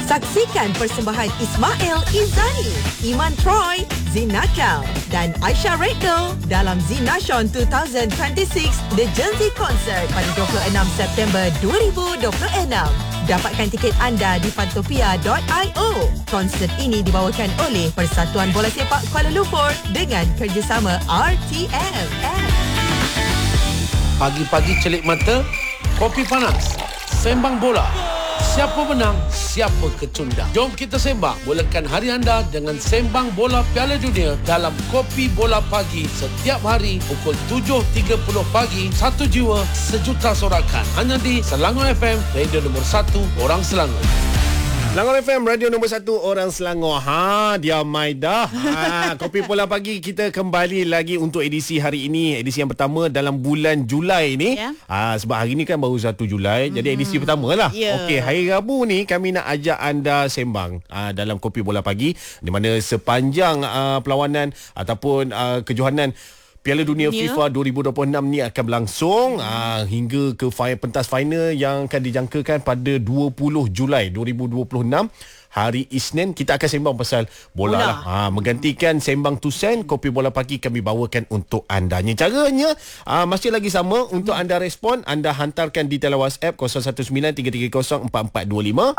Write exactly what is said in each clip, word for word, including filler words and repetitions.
Saksikan persembahan Ismail Izani, Iman Troy, Zinakal dan Aisyah Redno dalam Zinashon dua ribu dua puluh enam The Jersey Concert pada dua puluh enam September dua ribu dua puluh enam. Dapatkan tiket anda di fantopia dot io. Konsert ini dibawakan oleh Persatuan Bola Sepak Kuala Lumpur dengan kerjasama R T M. Pagi-pagi celik mata, kopi panas, sembang bola. Siapa menang, siapa kecundang. Jom kita sembang, mulakan hari anda dengan sembang bola Piala Dunia dalam Kopi Bola Pagi setiap hari pukul tujuh tiga puluh pagi. Satu jiwa, sejuta sorakan. Hanya di Selangor F M, radio nombor satu orang Selangor. Selangor F M, radio nombor satu orang Selangor. Ha, dia Maida. Ha, Kopi Bola Pagi kita kembali lagi untuk edisi hari ini, edisi yang pertama dalam bulan Julai ni. Yeah. Ha, sebab hari ni kan baru satu Julai, mm-hmm. jadi edisi pertama lah. Yeah. Okey, hari Rabu ni kami nak ajak anda sembang ha, dalam Kopi Bola Pagi, di mana sepanjang uh, perlawanan ataupun uh, kejohanan Piala Dunia yeah. FIFA dua ribu dua puluh enam ni akan berlangsung aa, hingga ke final, pentas final yang akan dijangkakan pada dua puluh Julai dua ribu dua puluh enam. Hari Isnin kita akan sembang pasal bola, bola. lah. Ha, menggantikan Sembang Tusen, Kopi Bola Pagi kami bawakan untuk anda. Caranya aa, masih lagi sama. Untuk anda respon, anda hantarkan di talian WhatsApp kosong satu sembilan tiga tiga kosong empat empat dua lima.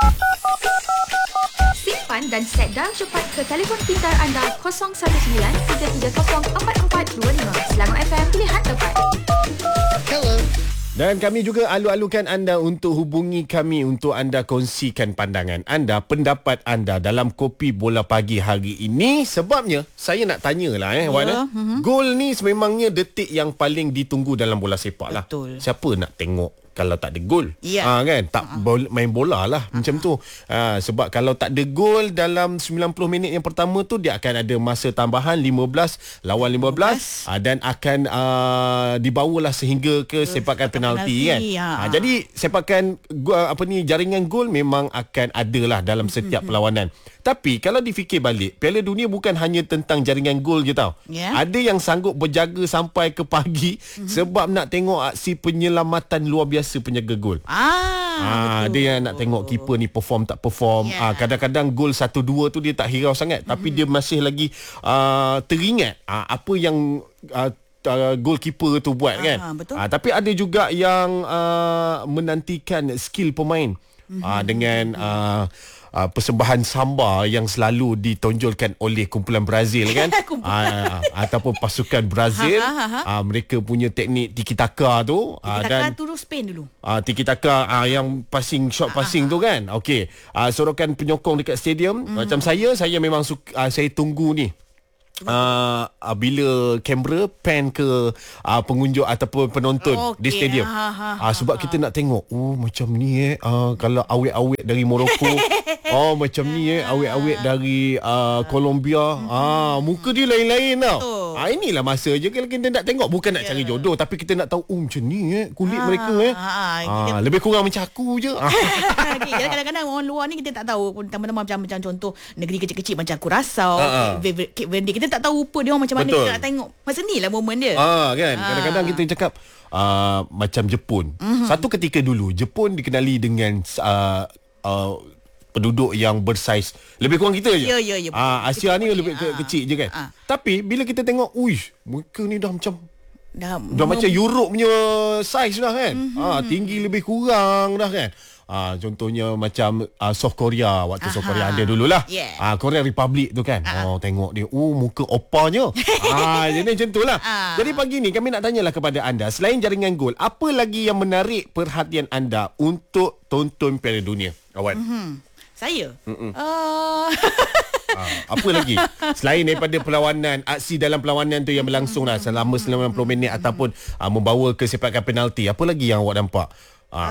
Simpan dan set dalam cepat ke telefon pintar anda kosong satu sembilan tiga tiga kosong empat empat dua lima. Selangor F M, pilihan tepat. Hello. Dan kami juga alu-alukan anda untuk hubungi kami untuk anda kongsikan pandangan anda, pendapat anda dalam Kopi Bola Pagi hari ini. Sebabnya saya nak tanyalah eh, Wan. Yeah. Uh-huh. Gol ni sememangnya detik yang paling ditunggu dalam bola sepak lah. Betul. Siapa nak tengok kalau tak ada gol? Yeah. Ha, kan? Tak uh-huh. bol- main bola lah uh-huh. macam tu. Ha, sebab kalau tak ada gol dalam sembilan puluh minit yang pertama tu, dia akan ada masa tambahan lima belas lawan lima belas ha, dan akan uh, dibawalah sehingga ke sepakan penalti, penalti kan. Ya. Ha, jadi sepakan apa ni jaringan gol memang akan ada lah dalam setiap perlawanan. Tapi kalau difikir balik, Piala Dunia bukan hanya tentang jaringan gol je tau. Yeah. Ada yang sanggup berjaga sampai ke pagi mm-hmm. sebab nak tengok aksi penyelamatan luar biasa penjaga gol. Ah, ada yang nak tengok keeper ni perform tak perform. Yeah. Ah, kadang-kadang gol satu dua tu dia tak hirau sangat, mm-hmm. tapi dia masih lagi uh, teringat uh, apa yang uh, Uh, goalkeeper tu buat ah, kan. Ah, tapi ada juga yang uh, menantikan skill pemain mm-hmm. uh, dengan uh, uh, persembahan samba yang selalu ditonjolkan oleh kumpulan Brazil kan. uh, ataupun pasukan Brazil. Ha, ha, ha. Uh, mereka punya teknik tiki-taka tu. Tiki-taka uh, dan, tu Spain dulu. Uh, tiki-taka uh, yang passing, short passing ha, ha. tu kan. Okey. Uh, sorokan penyokong dekat stadium. Mm-hmm. Macam saya, saya memang suka, uh, saya tunggu ni. Uh, uh, bila kamera pan ke uh, pengunjung ataupun penonton okay. di stadium ha, ha, ha, uh, sebab ha. kita nak tengok oh macam ni eh uh, kalau awet-awet dari Morocco oh macam ni eh awet-awet dari uh, Colombia ah uh, muka dia lain-lain tau. Oh. Uh, inilah masa je kalau kita nak tengok, bukan nak yeah. cari jodoh, tapi kita nak tahu oh macam ni eh kulit ha, mereka eh ha, ha, uh, lebih kurang macam aku je. Okay, kadang-kadang orang luar ni kita tak tahu, teman-teman macam macam contoh negeri kecil-kecil macam Curaçao, uh, Cape Verde, kita tak tahu rupa dia orang macam mana. Betul. Kita nak tengok masa ni lah momen dia. Ah kan, ah. kadang-kadang kita cakap uh, macam Jepun. Mm-hmm. Satu ketika dulu Jepun dikenali dengan uh, uh, penduduk yang bersaiz lebih kurang kita je. Ya ya ya. Ah Asia ni lebih ke- kecil je kan. Ah. Tapi bila kita tengok, uish, mereka ni dah macam dah, dah macam Europe punya saiz dah kan. Mm-hmm. Ah tinggi lebih kurang dah kan. Ah, contohnya macam uh, South Korea. Waktu Aha. South Korea ada dululah. Yeah. Ah, Korea Republic tu kan. Aha. Oh, tengok dia. Oh, muka opanya. ah, jadi macam tu lah. Ah. Jadi pagi ni kami nak tanyalah kepada anda, selain jaringan gol, apa lagi yang menarik perhatian anda untuk tonton Piala Dunia? Awan. Mm-hmm. Saya? Uh... ah, apa lagi? Selain daripada perlawanan, aksi dalam perlawanan tu yang berlangsung lah selama sembilan puluh minit ataupun uh, membawa ke sepakan penalti. Apa lagi yang awak nampak? Ah.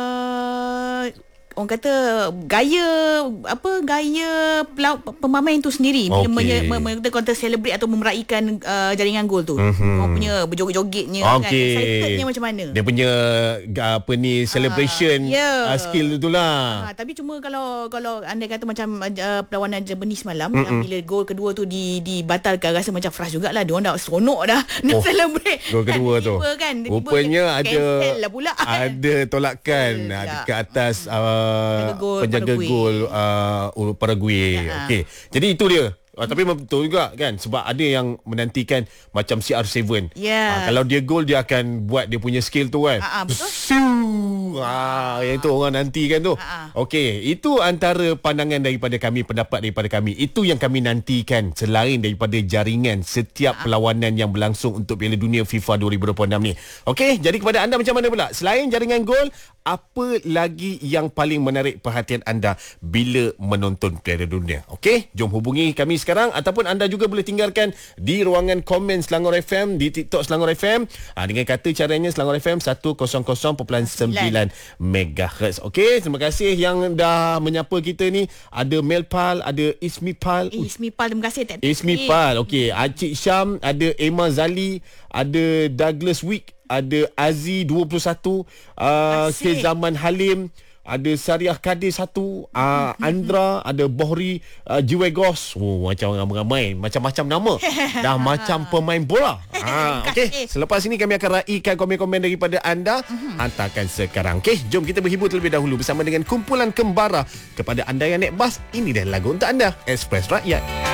Uh, orang kata gaya apa gaya pelau, pemain tu sendiri okay. Kita kata celebrate atau memeraihkan uh, jaringan gol tu. Mm-hmm. Orang punya berjoget-jogetnya okay. kan. Excitednya macam mana? Dia punya apa ni celebration uh, yeah. uh, skill tu lah. Uh, tapi cuma kalau kalau anda kata macam uh, perlawanan Germany semalam mm-hmm. yang bila gol kedua tu di dibatalkan, rasa macam frust jugalah. Dia orang dah seronok dah nak oh, celebrate. Gol kedua tu. Kan, rupanya ada lah pula. Ada tolakan uh, dekat atas uh, Penjaga gol penjaga Paraguay. gol uh, Paraguay. Ya. Okey. Jadi itu dia. Uh, tapi betul juga kan, sebab ada yang menantikan macam C R tujuh. Ya. Uh, kalau dia gol dia akan buat dia punya skill tu kan. Ah, ah, betul. Ah, yang itu orang nantikan tu. Ah, Okey, itu antara pandangan daripada kami, pendapat daripada kami. Itu yang kami nantikan selain daripada jaringan setiap perlawanan yang berlangsung untuk Piala Dunia FIFA dua ribu dua puluh enam ni. Okey, jadi kepada anda macam mana pula? Selain jaringan gol, apa lagi yang paling menarik perhatian anda bila menonton Piala Dunia? Okey, jom hubungi kami sekarang ataupun anda juga boleh tinggalkan di ruangan komen Selangor F M, di TikTok Selangor F M. Ha, dengan kata caranya Selangor F M seratus perpuluhan sembilan megahertz. Okey, terima kasih yang dah menyapa kita ni. Ada Melpal, ada Ismi Pal. Eh, Ismi Pal, terima kasih. Tak Ismi Pal. Okey, Acik Syam, ada Emma Zali, ada Douglas Wick, ada Azi dua puluh satu, uh, ke Zaman Halim, ada Sariah Kadir satu, uh, Andra, ada Bohri, uh, Jiwegos. Oh, macam ramai-ramai, macam-macam nama. Dah macam pemain bola. Ha, okey, selepas ini kami akan raikan komen-komen daripada anda. Hantarkan sekarang. Okey, jom kita berhibur terlebih dahulu bersama dengan kumpulan Kembara. Kepada anda yang naik bas, ini dah lagu untuk anda, Express Rakyat.